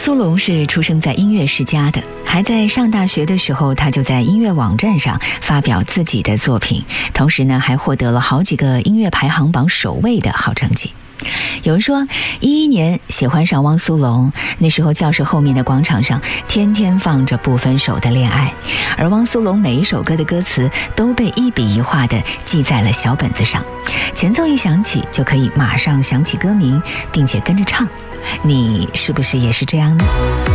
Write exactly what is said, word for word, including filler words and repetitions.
苏泷是出生在音乐世家的，还在上大学的时候，他就在音乐网站上发表自己的作品，同时呢，还获得了好几个音乐排行榜首位的好成绩。有人说，一一年喜欢上汪苏泷，那时候教室后面的广场上天天放着不分手的恋爱，而汪苏泷每一首歌的歌词都被一笔一画地记在了小本子上，前奏一响起就可以马上想起歌名，并且跟着唱。你是不是也是这样呢？